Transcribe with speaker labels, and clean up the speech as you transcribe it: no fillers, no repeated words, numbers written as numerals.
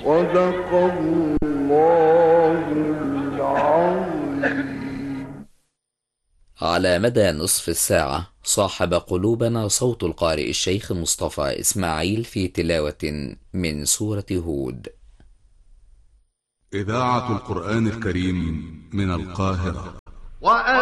Speaker 1: صدق الله العظيم.
Speaker 2: على مدى نصف الساعة صاحب قلوبنا صوت القارئ الشيخ مصطفى إسماعيل في تلاوة من سورة هود.
Speaker 3: إذاعة القرآن الكريم من القاهرة.